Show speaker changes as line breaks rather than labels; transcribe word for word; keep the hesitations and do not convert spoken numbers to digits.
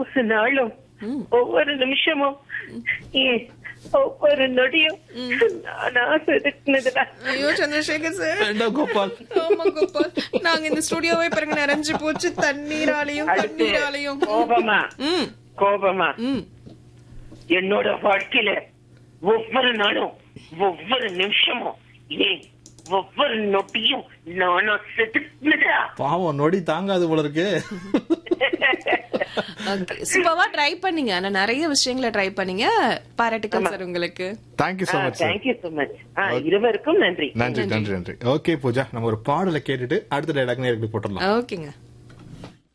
ஒவ்வொரு நாளும் ஒவ்வொரு நிமிஷமும் ஏன் ஒவ்வொரு நொடியும் நான் செதுக்குனதுடா.
ஐயோ சந்திரசேகர் சார்.
வேண்டாம் கோபால்.
ஆமா கோபால், நாங்க இந்த ஸ்டுடியோவே பாருங்க நிறைஞ்சு போச்சு தண்ணீராலையும் கண்ணீராலையும்.
கோபமா
ம்
கோபமா
ம்
என்னோட வாழ்க்கையில ஒவ்வொரு நாளும் ஒவ்வொரு நிமிஷமும் ஏன் ஒவ்வொரு நொட்டியும் நானும் செதுக்குனதா.
பாவம் நொடி தாங்காது போல இருக்கு.
சூப்பர்வா ட்ரை பண்ணீங்க. ஆனா நிறைய விஷயங்களை ட்ரை பண்ணீங்க. பாராட்டுக்கள் சார் உங்களுக்கு.
Thank you so much.
Thank you so much. இருவருக்கும் நன்றி
நன்றி நன்றி நன்றி. ஓகே பூஜா, நம்ம ஒரு பாடலை கேட்டுட்டு அடுத்த டைலாக் நேருக்கு போட்டுடலாம்.
ஓகேங்க.